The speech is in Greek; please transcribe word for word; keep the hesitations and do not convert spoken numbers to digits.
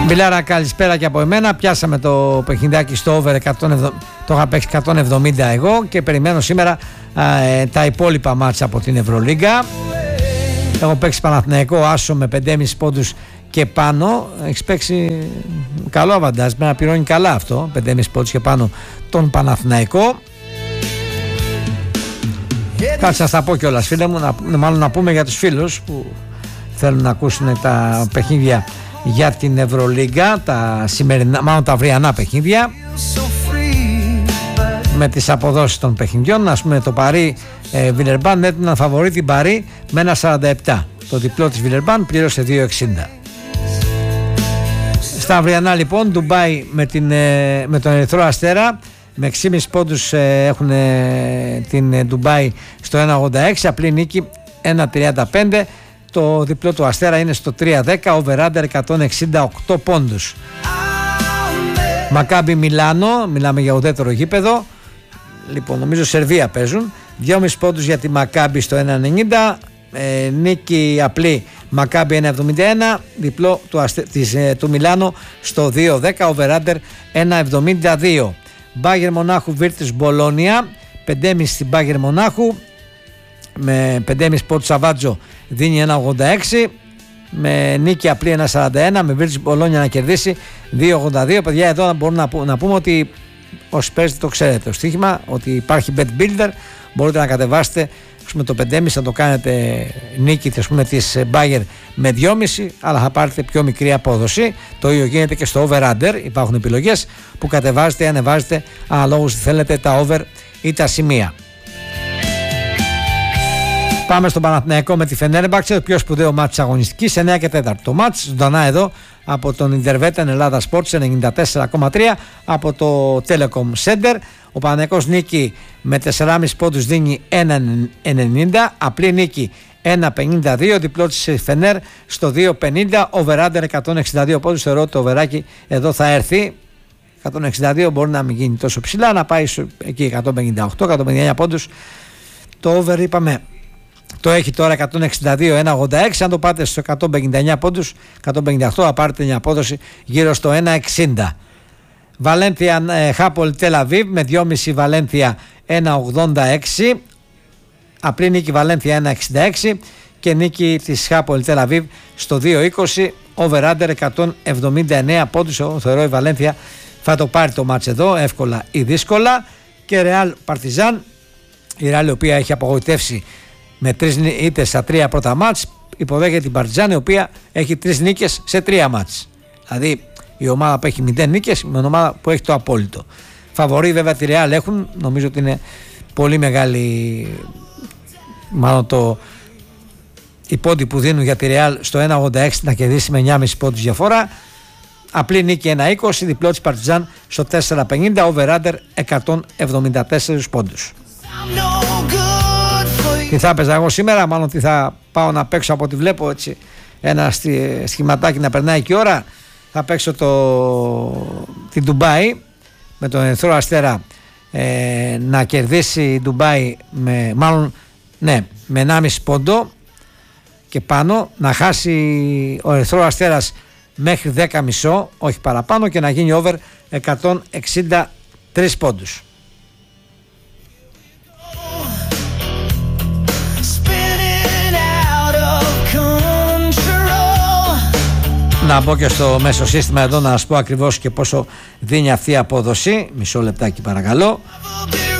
Μπιλάρα, καλησπέρα και από εμένα. Πιάσαμε το παιχνιδάκι στο over εκατόν εβδομήντα, το είχα παίξει εκατόν εβδομήντα εγώ και περιμένω σήμερα α, ε, τα υπόλοιπα μάτσα από την Ευρωλίγκα. Έχω παίξει Παναθηναϊκό άσο με πέντε κόμμα πέντε πόντους και πάνω. Έχεις παίξει καλό αβαντάζ, με να πληρώνει καλά αυτό, πέντε κόμμα πέντε πόντους και πάνω τον Παναθηναϊκό. Κάτσε να στα πω κιόλας, φίλε μου, να, μάλλον να πούμε για τους φίλους που θέλουν να ακούσουν τα παιχνίδια για την Ευρωλίγκα, τα σημερινά, μάλλον τα αυριανά παιχνίδια με τις αποδόσεις των παιχνιδιών. Ας πούμε το Παρί ε, Βιλερμπάν έτειναν φαβορί την Παρί με ένα σαράντα επτά. Το διπλό της Βιλερμπάν πλήρωσε δύο εξήντα. Στα αυριανά λοιπόν, Ντουμπάι με, την, ε, με τον Ερυθρό Αστέρα με έξι κόμμα πέντε πόντους ε, έχουν ε, την ε, Ντουμπάι στο ένα ογδόντα έξι, απλή νίκη ένα τριάντα πέντε. Το διπλό του Αστέρα είναι στο τρία δέκα, over-under εκατόν εξήντα οκτώ πόντους. Μακάμπι Μιλάνο, μιλάμε για ουδέτερο γήπεδο. Λοιπόν, νομίζω Σερβία παίζουν. δύο κόμμα πέντε πόντους για τη Μακάμπι στο ένα ενενήντα. Ε, νίκη απλή Μακάμπι ένα εβδομήντα ένα. Διπλό του, Αστε, της, ε, του Μιλάνο στο δύο δέκα, over-under ένα εβδομήντα δύο. Μπάγερ Μονάχου Βίρτους Μπολόνια, πέντε κόμμα πέντε στην Μπάγερ Μονάχου. Με πέντε κόμμα πέντε πόντους Σαββάτζο δίνει ένα ογδόντα έξι. Με νίκη απλή ένα σαράντα ένα. Με Βίρτους Μπολόνια να κερδίσει δύο ογδόντα δύο. Παιδιά, εδώ μπορούμε να, που, να πούμε ότι όσοι παίζετε το ξέρετε το στοίχημα, ότι υπάρχει bet builder. Μπορείτε να κατεβάσετε με το πέντε κόμμα πέντε, να το κάνετε νίκη ας πούμε, της Bayer με δύο κόμμα πέντε, αλλά θα πάρετε πιο μικρή απόδοση. Το ίδιο γίνεται και στο over-under. Υπάρχουν επιλογές που κατεβάζετε ή ανεβάζετε αναλόγως τι θέλετε, τα over ή τα σημεία. Πάμε στον Παναθηναϊκό με τη Φενέρμπαξε, το πιο σπουδαίο μάτς της αγωνιστικής, εννιά και τέσσερα. Το μάτς ζωντανά εδώ από τον Ιντερβέτεν Ελλάδα Sports ενενήντα τέσσερα κόμμα τρία από το Telecom Center. Ο Παναθηναϊκός νίκη με τέσσερα κόμμα πέντε πόντους δίνει ένα ενενήντα, απλή νίκη ένα πενήντα δύο, διπλό της Φενέρ στο δύο πενήντα, over-under εκατόν εξήντα δύο πόντους. Θεωρώ ότι το overάκι εδώ θα έρθει. εκατόν εξήντα δύο μπορεί να μην γίνει τόσο ψηλά, να πάει εκεί εκατόν πενήντα οκτώ εκατόν πενήντα εννέα πόντους. Το over είπαμε το έχει τώρα εκατόν εξήντα δύο ένα ογδόντα έξι. Αν το πάτε στους εκατόν πενήντα εννέα πόντους, εκατόν πενήντα οκτώ, θα πάρετε μια απόδοση γύρω στο ένα εξήντα. Βαλένθια Χάπολ Τελαβίβ με δύο κόμμα πέντε Βαλένθια ένα ογδόντα έξι. Απλή νίκη Βαλένθια ένα εξήντα έξι και νίκη της Χάπολ Τελαβίβ στο δύο είκοσι, over-under εκατόν εβδομήντα εννέα πόντους. Εγώ θεωρώ η Βαλένθια θα το πάρει το μάτς εδώ εύκολα ή δύσκολα. Και Ρεάλ Παρτιζάν, η Ρεάλ η οποία έχει απογοητεύσει με τρεις ήττες στα τρία πρώτα μάτς, υποδέχεται την Παρτιζάν η οποία έχει τρεις νίκες σε τρία μάτς. Δηλαδή η ομάδα που έχει μηδέν νίκες με ομάδα που έχει το απόλυτο. Φαβορί βέβαια τη Ρεάλ έχουν, νομίζω ότι είναι πολύ μεγάλη, μάλλον το οι πόντοι που δίνουν για τη Ρεάλ στο ένα ογδόντα έξι να κερδίσει με εννιά κόμμα πέντε πόντους διαφορά. Απλή νίκη ένα είκοσι, διπλό της Παρτιζάν στο τέσσερα πενήντα, over-under εκατόν εβδομήντα τέσσερα πόντους. Τι θα έπαιζα εγώ σήμερα, μάλλον τι θα πάω να παίξω από ό,τι βλέπω έτσι, ένα σχηματάκι να περνάει και η ώρα. Θα παίξω το, την Ντουμπάι με τον Ερυθρό Αστέρα ε, να κερδίσει η Ντουμπάι με, μάλλον, ναι, με ενάμιση πόντο και πάνω, να χάσει ο Ερυθρό Αστέρας μέχρι δέκα κόμμα πέντε, όχι παραπάνω, και να γίνει over εκατόν εξήντα τρία πόντους. Να μπω και στο μέσο σύστημα εδώ να σας πω ακριβώς και πόσο δίνει αυτή η απόδοση. Μισό λεπτάκι παρακαλώ.